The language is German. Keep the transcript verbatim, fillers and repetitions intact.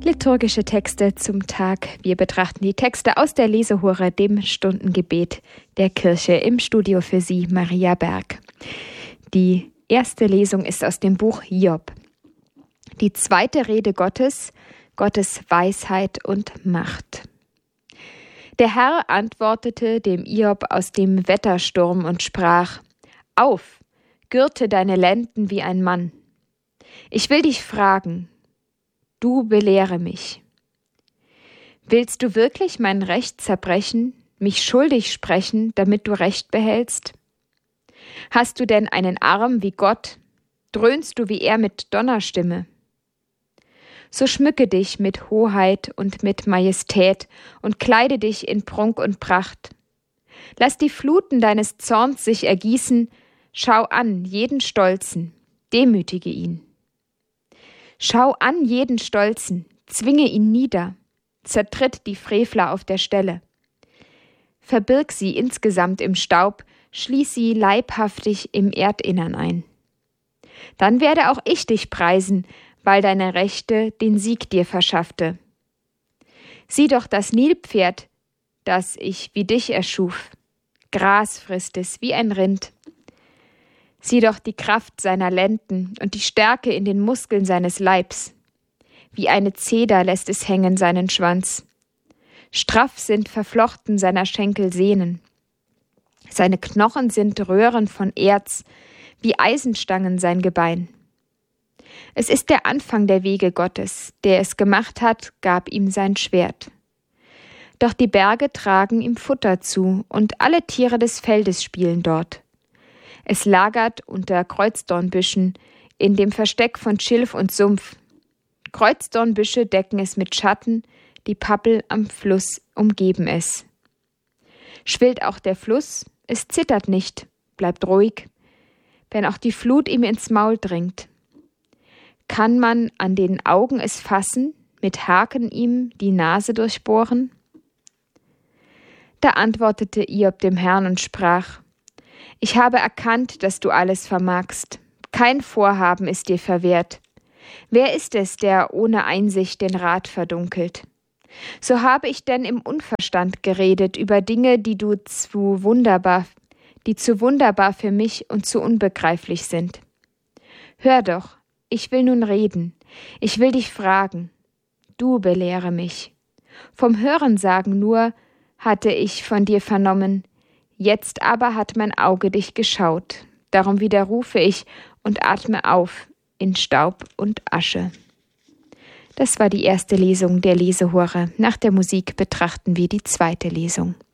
Liturgische Texte zum Tag. Wir betrachten die Texte aus der Lesehure, dem Stundengebet der Kirche. Im Studio für Sie Maria Berg. Die erste Lesung ist aus dem Buch Hiob. Die zweite Rede Gottes, Gottes Weisheit und Macht. Der Herr antwortete dem Hiob aus dem Wettersturm und sprach: Auf, gürte deine Lenden wie ein Mann. Ich will dich fragen, du belehre mich. Willst du wirklich mein Recht zerbrechen, mich schuldig sprechen, damit du Recht behältst? Hast du denn einen Arm wie Gott? Dröhnst du wie er mit Donnerstimme? So schmücke dich mit Hoheit und mit Majestät und kleide dich in Prunk und Pracht. Lass die Fluten deines Zorns sich ergießen, schau an jeden Stolzen, demütige ihn. Schau an jeden Stolzen, zwinge ihn nieder, zertritt die Frevler auf der Stelle. Verbirg sie insgesamt im Staub, schließ sie leibhaftig im Erdinnern ein. Dann werde auch ich dich preisen, weil deine Rechte den Sieg dir verschaffte. Sieh doch das Nilpferd, das ich wie dich erschuf. Gras frisst es wie ein Rind. Sieh doch die Kraft seiner Lenden und die Stärke in den Muskeln seines Leibs. Wie eine Zeder lässt es hängen seinen Schwanz. Straff sind verflochten seiner Schenkel Sehnen. Seine Knochen sind Röhren von Erz, wie Eisenstangen sein Gebein. Es ist der Anfang der Wege Gottes, der es gemacht hat, gab ihm sein Schwert. Doch die Berge tragen ihm Futter zu, und alle Tiere des Feldes spielen dort. Es lagert unter Kreuzdornbüschen, in dem Versteck von Schilf und Sumpf. Kreuzdornbüsche decken es mit Schatten, die Pappel am Fluss umgeben es. Schwillt auch der Fluss, es zittert nicht, bleibt ruhig, wenn auch die Flut ihm ins Maul dringt. Kann man an den Augen es fassen, mit Haken ihm die Nase durchbohren? Da antwortete Hiob dem Herrn und sprach: Ich habe erkannt, dass du alles vermagst. Kein Vorhaben ist dir verwehrt. Wer ist es, der ohne Einsicht den Rat verdunkelt? So habe ich denn im Unverstand geredet über Dinge, die du zu wunderbar, die zu wunderbar für mich und zu unbegreiflich sind. Hör doch, ich will nun reden. Ich will dich fragen. Du belehre mich. Vom Hörensagen nur hatte ich von dir vernommen. Jetzt aber hat mein Auge dich geschaut. Darum widerrufe ich und atme auf in Staub und Asche. Das war die erste Lesung der Lesehure. Nach der Musik betrachten wir die zweite Lesung.